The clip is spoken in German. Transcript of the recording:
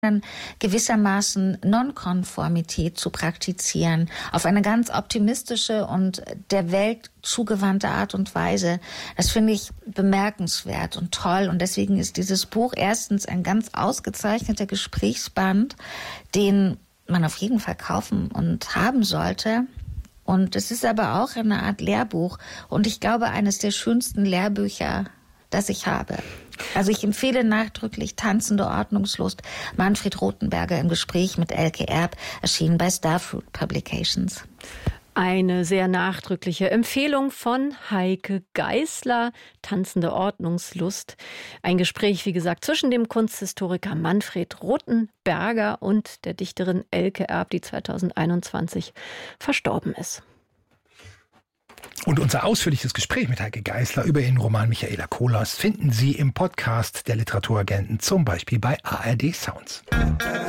gewissermaßen Nonkonformität zu praktizieren, auf eine ganz optimistische und der Welt zugewandte Art und Weise. Das finde ich bemerkenswert und toll. Und deswegen ist dieses Buch erstens ein ganz ausgezeichneter Gesprächsband, den man auf jeden Fall kaufen und haben sollte. Und es ist aber auch eine Art Lehrbuch. Und ich glaube, eines der schönsten Lehrbücher, das ich habe. Also ich empfehle nachdrücklich Tanzende Ordnungslust, Manfred Rothenberger im Gespräch mit Elke Erb, erschienen bei Starfruit Publications. Eine sehr nachdrückliche Empfehlung von Heike Geisler, Tanzende Ordnungslust. Ein Gespräch, wie gesagt, zwischen dem Kunsthistoriker Manfred Rothenberger und der Dichterin Elke Erb, die 2021 verstorben ist. Und unser ausführliches Gespräch mit Heike Geisler über ihren Roman Michaela Kohlhaas finden Sie im Podcast der Literaturagenten, zum Beispiel bei ARD Sounds.